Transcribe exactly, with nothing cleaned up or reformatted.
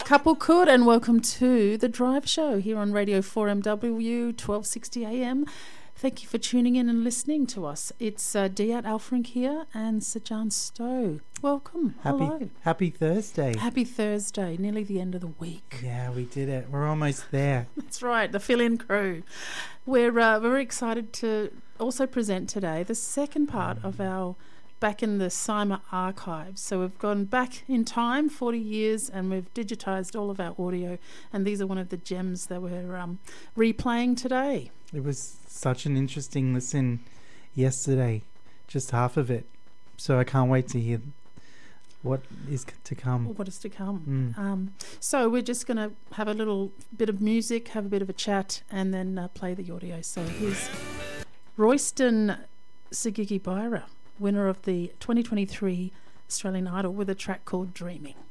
Couple could, and welcome to The Drive Show here on Radio four M W, twelve sixty A M. Thank you for tuning in and listening to us. It's uh, Diat Alfrink here and Sajan Stowe. Welcome. Happy, Hello. Happy Thursday. Happy Thursday, nearly the end of the week. Yeah, we did it. We're almost there. That's right, the fill-in crew. We're uh, very excited to also present today the second part of our Back in the CIMA archives. So we've gone back in time forty years and we've digitised all of our audio, and these are one of the gems that we're um, replaying today. It was such an interesting listen yesterday, just half of it. So I can't wait to hear what is to come. What is to come. Mm. Um, so we're just going to have a little bit of music, have a bit of a chat, and then uh, play the audio. So here's Royston Sigigi Byra, winner of the twenty twenty-three Australian Idol, with a track called Dreaming.